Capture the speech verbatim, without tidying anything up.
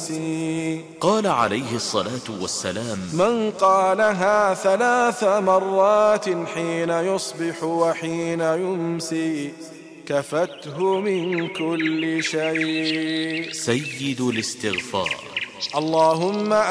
يمسي. قال عليه الصلاة والسلام: من قالها ثلاث مرات حين يصبح وحين يمسي كفته من كل شيء. سيد الاستغفار. اللهم